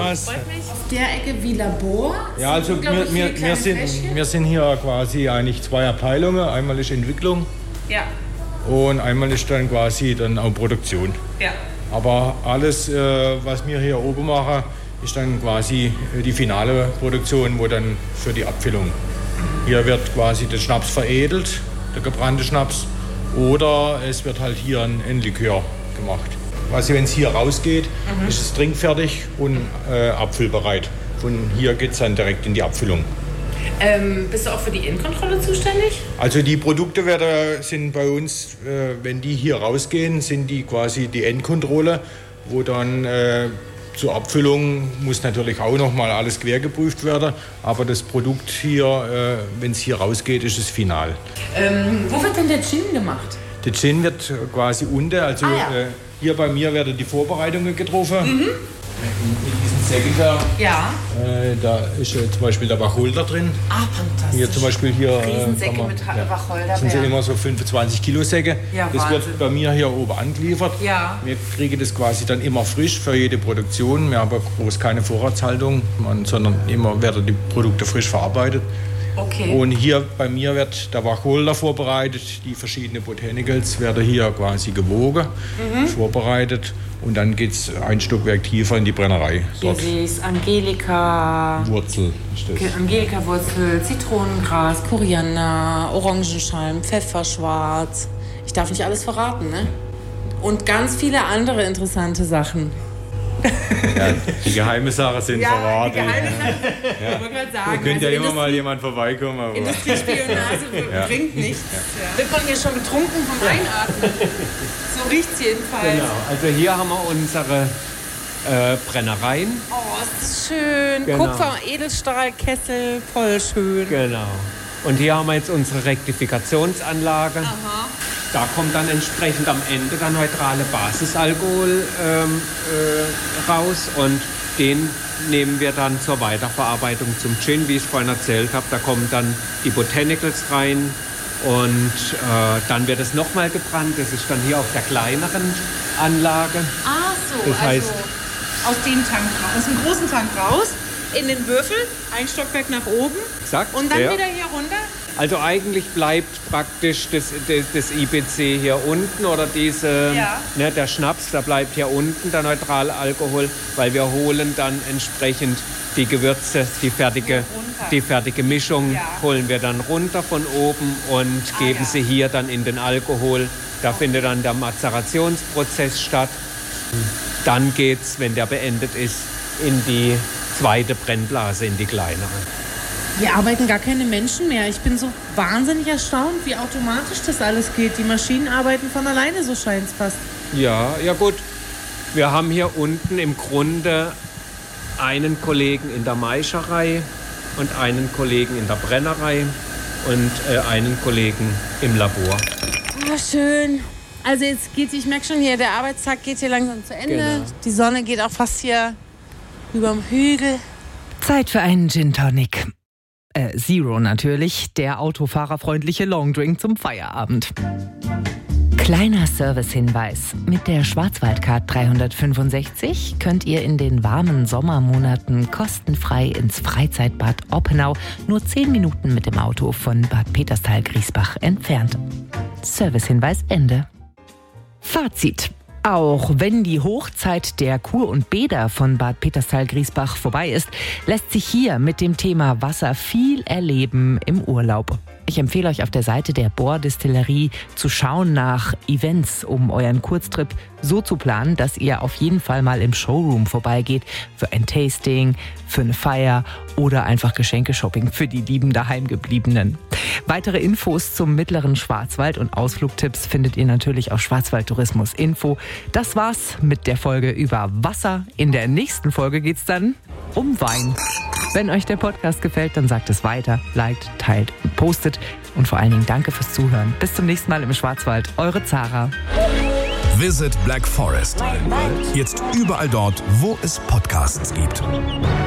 Thomas. Auf der Ecke wie Labor. Ja, also wir sind hier quasi eigentlich 2 Abteilungen. Einmal ist Entwicklung und einmal ist dann quasi dann auch Produktion. Ja. Aber alles, was wir hier oben machen, ist dann quasi die finale Produktion, wo dann für die Abfüllung. Hier wird quasi der Schnaps veredelt, der gebrannte Schnaps, oder es wird halt hier ein Likör gemacht. Also wenn es hier rausgeht, ist es trinkfertig und abfüllbereit. Von hier geht es dann direkt in die Abfüllung. Bist du auch für die Innenkontrolle zuständig? Also die Produkte sind bei uns, wenn die hier rausgehen, sind die quasi die Endkontrolle, wo dann zur Abfüllung muss natürlich auch noch mal alles quer geprüft werden. Aber das Produkt hier, wenn es hier rausgeht, ist es final. Wo wird denn der Gin gemacht? Der Gin wird quasi unten, also hier bei mir werden die Vorbereitungen getroffen. In diesem Säckel da ist zum Beispiel der Wacholder drin. Ah, fantastisch. Hier zum Beispiel Riesensäcke mit Wacholder. Das sind immer so 25 Kilo Säcke. Ja, das Wahnsinn. wird bei mir hier oben angeliefert. Ja. Wir kriegen das quasi dann immer frisch für jede Produktion. Wir haben groß keine Vorratshaltung, sondern immer werden die Produkte frisch verarbeitet. Okay. Und hier bei mir wird der Wacholder vorbereitet. Die verschiedenen Botanicals werden hier quasi gewogen, vorbereitet. Und dann geht es ein Stockwerk tiefer in die Brennerei. Hier sehe ich Angelika. Wurzel ist das. Angelika-Wurzel, Zitronengras, Koriander, Orangenschalm, Pfefferschwarz. Ich darf nicht alles verraten, ne? Und ganz viele andere interessante Sachen. Ja, die geheime Sachen sind verraten. Die geheime Sachen. Ich wollte gerade sagen. Da könnte ja immer mal jemand vorbeikommen. Aber Industriespionage bringt nichts. Ja. Wird man hier schon betrunken vom Einatmen? So riecht es jedenfalls. Genau, also hier haben wir unsere Brennereien. Oh, ist das schön. Genau. Kupfer, Edelstahlkessel, voll schön. Genau. Und hier haben wir jetzt unsere Rektifikationsanlage. Aha. Da kommt dann entsprechend am Ende der neutrale Basisalkohol raus und den nehmen wir dann zur Weiterverarbeitung zum Gin, wie ich vorhin erzählt habe. Da kommen dann die Botanicals rein und dann wird es nochmal gebrannt. Das ist dann hier auf der kleineren Anlage. Ah, so. Das heißt, aus dem Tank raus, aus dem großen Tank raus, in den Würfel, ein Stockwerk nach oben. Exakt, und dann wieder hier runter. Also eigentlich bleibt praktisch das IBC hier unten oder der Schnaps, da bleibt hier unten der neutrale Alkohol, weil wir holen dann entsprechend die Gewürze, die fertige Mischung holen wir dann runter von oben und geben sie hier dann in den Alkohol. Da findet dann der Mazerationsprozess statt. Dann geht's, wenn der beendet ist, in die zweite Brennblase, in die kleinere. Hier arbeiten gar keine Menschen mehr. Ich bin so wahnsinnig erstaunt, wie automatisch das alles geht. Die Maschinen arbeiten von alleine, so scheint es fast. Ja gut. Wir haben hier unten im Grunde einen Kollegen in der Maischerei und einen Kollegen in der Brennerei und einen Kollegen im Labor. Ah, schön. Also jetzt ich merke schon hier, der Arbeitstag geht hier langsam zu Ende. Genau. Die Sonne geht auch fast hier überm Hügel. Zeit für einen Gin Tonic. Zero natürlich, der autofahrerfreundliche Longdrink zum Feierabend. Kleiner Servicehinweis. Mit der Schwarzwaldcard 365 könnt ihr in den warmen Sommermonaten kostenfrei ins Freizeitbad Oppenau, nur 10 Minuten mit dem Auto von Bad Peterstal-Griesbach entfernt. Servicehinweis Ende. Fazit. Auch wenn die Hochzeit der Kur und Bäder von Bad Peterstal-Griesbach vorbei ist, lässt sich hier mit dem Thema Wasser viel erleben im Urlaub. Ich empfehle euch auf der Seite der Bohr-Distillerie zu schauen nach Events, um euren Kurztrip so zu planen, dass ihr auf jeden Fall mal im Showroom vorbeigeht für ein Tasting, für eine Feier oder einfach Geschenke-Shopping für die lieben Daheimgebliebenen. Weitere Infos zum mittleren Schwarzwald und Ausflugtipps findet ihr natürlich auf Schwarzwaldtourismus-Info. Das war's mit der Folge über Wasser. In der nächsten Folge geht's dann um Wein. Wenn euch der Podcast gefällt, dann sagt es weiter, liked, teilt und postet. Und vor allen Dingen danke fürs Zuhören. Bis zum nächsten Mal im Schwarzwald. Eure Zara. Visit Black Forest. Jetzt überall dort, wo es Podcasts gibt.